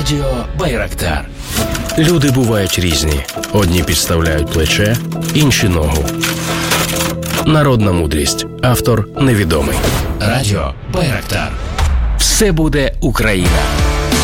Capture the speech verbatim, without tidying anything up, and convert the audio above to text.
Радіо Байрактар. Люди бувають різні. Одні підставляють плече, інші ногу. Народна мудрість. Автор невідомий. Радіо Байрактар. Все буде Україна.